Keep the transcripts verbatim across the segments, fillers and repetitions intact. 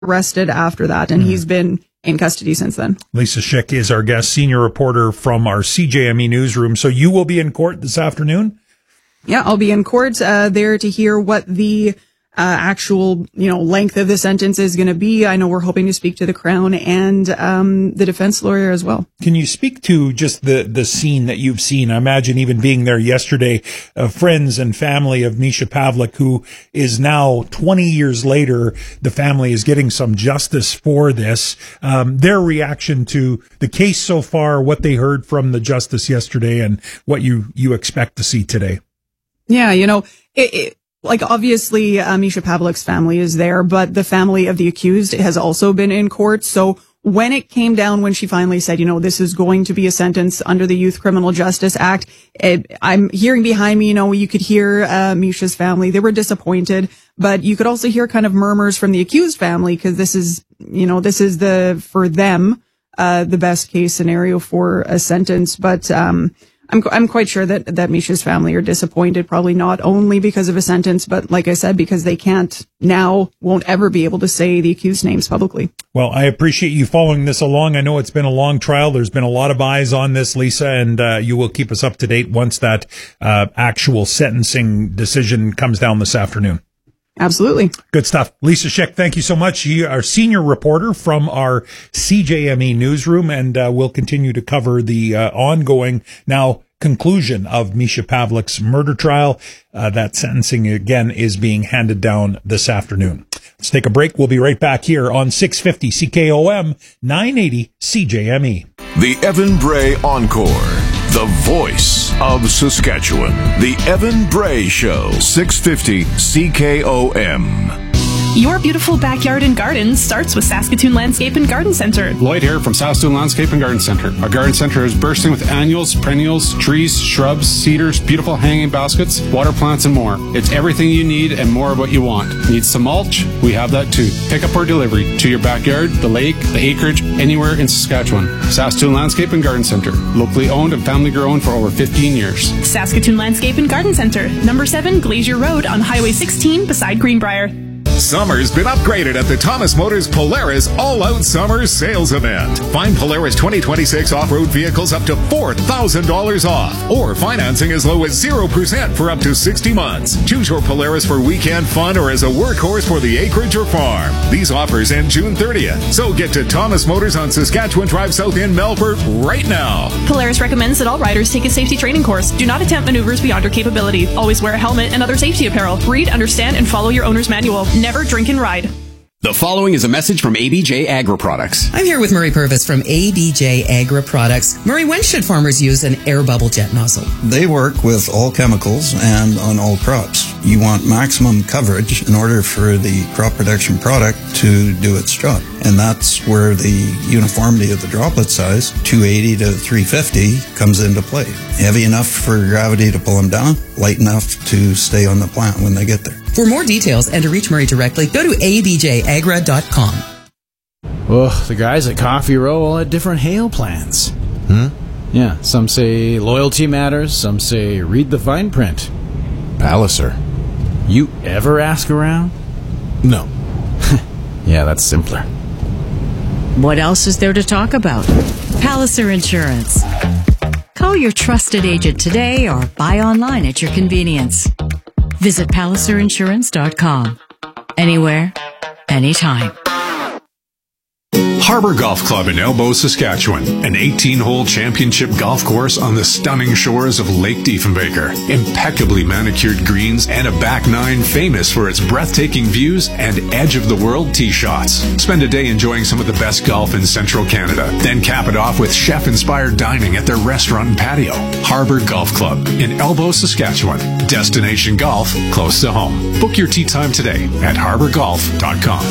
arrested after that, and mm. he's been in custody since then. Lisa Schick is our guest, senior reporter from our C J M E newsroom. So you will be in court this afternoon? Yeah, I'll be in court uh, there to hear what the Uh, actual, you know, length of the sentence is going to be. I know we're hoping to speak to the Crown and um, the defense lawyer as well. Can you speak to just the, the scene that you've seen? I imagine even being there yesterday, uh, friends and family of Misha Pavlik, who is now twenty years later, the family is getting some justice for this. Um, their reaction to the case so far, what they heard from the justice yesterday, and what you, you expect to see today. Yeah, you know, it, it Like, obviously, uh, Misha Pavlik's family is there, but the family of the accused has also been in court. So when it came down, when she finally said, you know, this is going to be a sentence under the Youth Criminal Justice Act, it, I'm hearing behind me, you know, you could hear uh, Misha's family. They were disappointed, but you could also hear kind of murmurs from the accused family, because this is, you know, this is the, for them, uh, the best case scenario for a sentence. But, um, I'm, I'm quite sure that, that Misha's family are disappointed, probably not only because of a sentence, but like I said, because they can't now, won't ever be able to say the accused names publicly. Well, I appreciate you following this along. I know it's been a long trial. There's been a lot of eyes on this, Lisa, and uh, you will keep us up to date once that uh, actual sentencing decision comes down this afternoon. Absolutely. Good stuff. Lisa Schick, thank you so much. You are senior reporter from our C J M E newsroom, and uh, we'll continue to cover the uh, ongoing, now conclusion of Misha Pavlik's murder trial. Uh, that sentencing, again, is being handed down this afternoon. Let's take a break. We'll be right back here on six fifty C K O M, nine eighty C J M E. The Evan Bray Encore. The voice of Saskatchewan. The Evan Bray Show. six fifty C K O M. Your beautiful backyard and garden starts with Saskatoon Landscape and Garden Centre. Lloyd here from Saskatoon Landscape and Garden Centre. Our garden centre is bursting with annuals, perennials, trees, shrubs, cedars, beautiful hanging baskets, water plants, and more. It's everything you need and more of what you want. Need some mulch? We have that too. Pick up or delivery to your backyard, the lake, the acreage, anywhere in Saskatchewan. Saskatoon Landscape and Garden Centre. Locally owned and family grown for over fifteen years. Saskatoon Landscape and Garden Centre. Number seven Glacier Road on Highway sixteen beside Greenbrier. Summer's been upgraded at the Thomas Motors Polaris All-Out Summer Sales Event. Find Polaris twenty twenty-six off-road vehicles up to four thousand dollars off, or financing as low as zero percent for up to sixty months. Choose your Polaris for weekend fun or as a workhorse for the acreage or farm. These offers end June thirtieth, so get to Thomas Motors on Saskatchewan Drive South in Melfort right now. Polaris recommends that all riders take a safety training course. Do not attempt maneuvers beyond your capability. Always wear a helmet and other safety apparel. Read, understand, and follow your owner's manual. Never drink and ride. The following is a message from A B J Agri Products. I'm here with Murray Purvis from A B J Agri Products. Murray, when should farmers use an air bubble jet nozzle? They work with all chemicals and on all crops. You want maximum coverage in order for the crop protection product to do its job. And that's where the uniformity of the droplet size, two eighty to three fifty, comes into play. Heavy enough for gravity to pull them down, light enough to stay on the plant when they get there. For more details and to reach Murray directly, go to a b j agra dot com. Ugh, the guys at Coffee Row all had different hail plans. Hmm? Yeah, some say loyalty matters, some say read the fine print. Palliser. You ever ask around? No. Yeah, that's simpler. What else is there to talk about? Palliser Insurance. Call your trusted agent today or buy online at your convenience. Visit palliser insurance dot com. Anywhere, anytime. Harbor Golf Club in Elbow, Saskatchewan, an eighteen-hole championship golf course on the stunning shores of Lake Diefenbaker. Impeccably manicured greens and a back nine famous for its breathtaking views and edge-of-the-world tee shots. Spend a day enjoying some of the best golf in central Canada. Then cap it off with chef-inspired dining at their restaurant and patio. Harbor Golf Club in Elbow, Saskatchewan. Destination golf close to home. Book your tee time today at harbor golf dot com.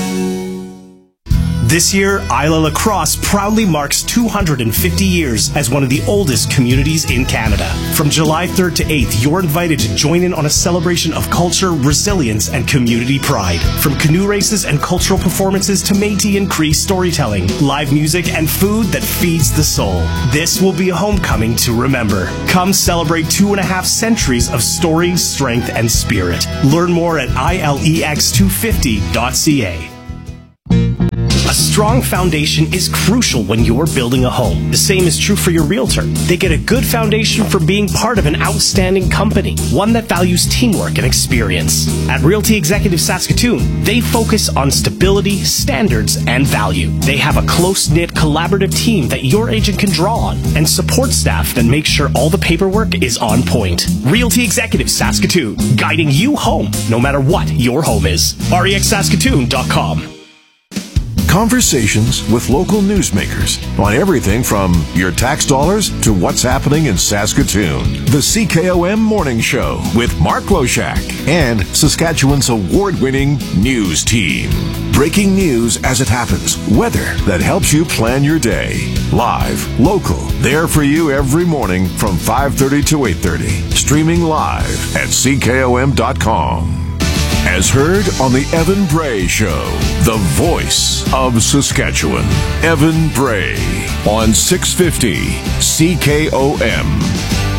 This year, Isla Lacrosse proudly marks two hundred fifty years as one of the oldest communities in Canada. From July third to eighth, you're invited to join in on a celebration of culture, resilience, and community pride. From canoe races and cultural performances to Métis and Cree storytelling, live music, and food that feeds the soul. This will be a homecoming to remember. Come celebrate two and a half centuries of story, strength, and spirit. Learn more at I L E X two fifty dot C A. A strong foundation is crucial when you're building a home. The same is true for your realtor. They get a good foundation from being part of an outstanding company, one that values teamwork and experience. At Realty Executive Saskatoon, they focus on stability, standards, and value. They have a close-knit, collaborative team that your agent can draw on, and support staff that make sure all the paperwork is on point. Realty Executive Saskatoon, guiding you home, no matter what your home is. R E X Saskatoon dot com. Conversations with local newsmakers on everything from your tax dollars to what's happening in Saskatoon. The C K O M Morning Show with Mark Loshak and Saskatchewan's award-winning news team. Breaking news as it happens. Weather that helps you plan your day. Live, local, there for you every morning from five thirty to eight thirty. Streaming live at C K O M dot com. As heard on the Evan Bray Show, the voice of Saskatchewan. Evan Bray on six fifty C K O M.